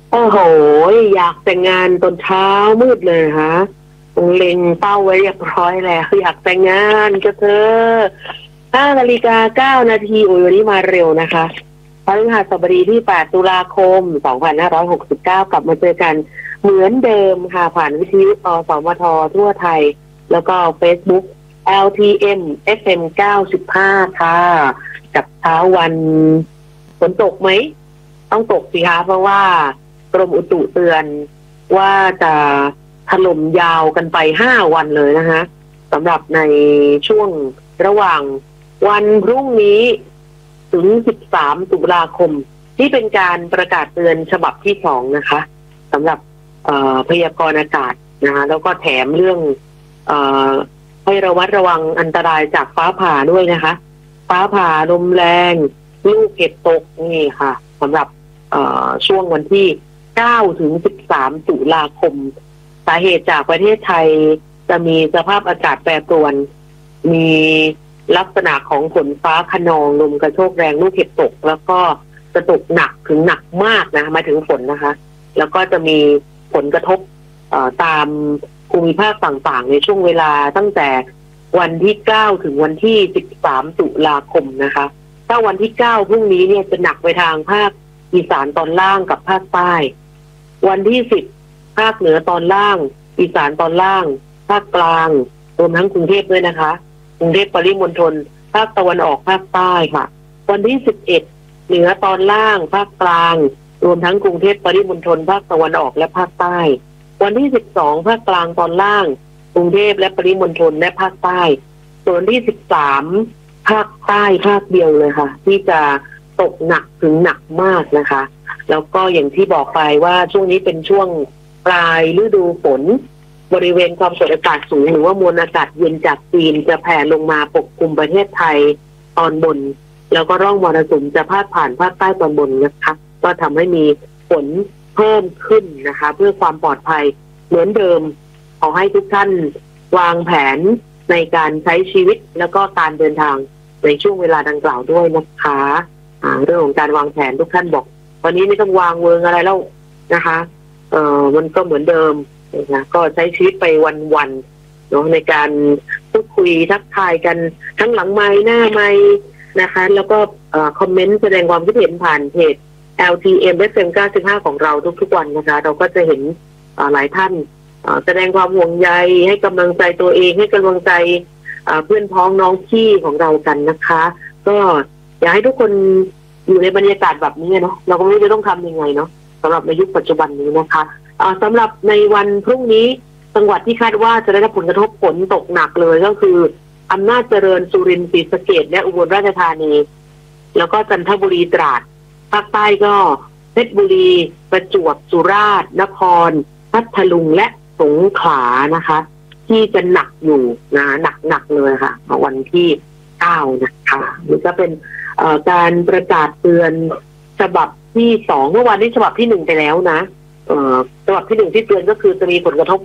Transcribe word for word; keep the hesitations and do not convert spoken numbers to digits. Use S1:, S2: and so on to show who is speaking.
S1: โอ้โหอยากแต่งงานตอนเช้ามืดเลยฮะเล็งเป้าไว้เรียบร้อยแล้วอยากแต่งงานก็เธอห้านาฬิกาเก้านาทีโอ้ยวันนี้มาเร็วนะคะพฤหัสบดีที่แปดตุลาคมสองพันห้าร้อยหกสิบเก้ากลับมาเจอกันเหมือนเดิมค่ะผ่านวิทยุอสมททั่วไทยแล้วก็ Facebook แอล ที เอ็ม เอฟ เอ็ม เก้าสิบห้าค่ะกับเช้าวันฝนตกไหมต้องตกสิคะเพราะว่ากรมอุตุเตือนว่าจะถล่มยาวกันไปห้าวันเลยนะคะสำหรับในช่วงระหว่างวันพรุ่งนี้ถึงสิบสามตุลาคมที่เป็นการประกาศเตือนฉบับที่สองนะคะสำหรับพยากรณ์อากาศนะคะแล้วก็แถมเรื่องเอ่อให้ระวัดระวังอันตรายจากฟ้าผ่าด้วยนะคะฟ้าผ่าลมแรงลูกเห็บตกนี่ค่ะสำหรับช่วงวันที่เก้าถึงสิบสามตุลาคมสาเหตุจากประเทศไทยจะมีสภาพอากาศแปรปรวนมีลักษณะของฝนฟ้าคะนองลมกระโชกแรงลูกเห็บตกแล้วก็จะตกหนักถึงหนักมากนะมาถึงฝนนะคะแล้วก็จะมีผลกระทบตามภูมิภาคต่างๆในช่วงเวลาตั้งแต่วันที่เก้าถึงวันที่สิบสามตุลาคมนะคะถ้าวันที่เก้าพรุ่งนี้เนี่ยจะหนักไปทางภาคอีสานตอนล่างกับภาคใต้วันที่สิบภาคเหนือตอนล่างอีสานตอนล่างภาคกลางรวมทั้งกรุงเทพด้วยนะคะกรุงเทพปริมณฑลภาคตะวันออกภาคใต้ค่ะวันที่สิบเอ็ดเหนือตอนล่างภาคกลางรวมทั้งกรุงเทพปริมณฑลภาคตะวันออกและภาคใต้วันที่สิบสองภาคกลางตอนล่างกรุงเทพและปริมณฑลและภาคใต้ส่วนที่สิบสามภาคใต้ภาคเดียวเลยค่ะที่จะตกหนักถึงหนักมากนะคะแล้วก็อย่างที่บอกไปว่าช่วงนี้เป็นช่วงปลายฤดูฝนบริเวณความกดอากาศสูงหรือว่ามวลอากาศเย็นจากจีนจะแผ่ลงมาปกคลุมประเทศไทยตอนบนแล้วก็ร่องมรสุมจะพาดผ่านภาคใต้ตอนบนนะคะก็ทำให้มีฝนเพิ่มขึ้นนะคะเพื่อความปลอดภัยเหมือนเดิมขอให้ทุกท่านวางแผนในการใช้ชีวิตแล้วก็การเดินทางในช่วงเวลาดังกล่าวด้วยนะคะเรื่องของการวางแผนทุกท่านบอกวันนี้ไม่ต้องวางเวิงอะไรแล้วนะคะเอ่อมันก็เหมือนเดิมนะก็ใช้ชีวิตไปวันๆเนาะในการพูดคุยทักทายกันทั้งหลังไมค์หน้าไมค์นะคะแล้วก็คอมเมนต์แสดงความคิดเห็นผ่านเพจ แอล ที เอ็ม เอฟ เอ็ม เก้าสิบห้าของเราทุกๆวันนะคะเราก็จะเห็นหลายท่านแสดงความห่วงใยให้กำลังใจตัวเองให้กำลังใจเพื่อนพ้องน้องพี่ของเรากันนะคะก็อยากให้ทุกคนอยู่ในบรรยากาศแบบนี้เนาะเราก็ไม่รู้จะต้องทำยังไงเนาะสำหรับในยุคปัจจุบันนี้นะคะสำหรับในวันพรุ่งนี้จังหวัดที่คาดว่าจะได้รับผลกระทบฝนตกหนักเลยก็คืออำนาจเจริญสุรินทร์ศรีสะเกษและอุบลราชธานีแล้วก็จันทบุรีตราดภาคใต้ก็เพชรบุรีประจวบสุราษฎร์นครพัทลุงและสงขลานะคะที่จะหนักอยู่นะหนักหนักเลยค่ะวันที่เก้านะคะนี่ก็เป็นการประกาศเตือนฉบับที่สองเมื่อวานนี้ฉบับที่หนึ่งไปแล้วนะฉบับที่หนึ่งที่เตือนก็คือจะมีผลกระทบ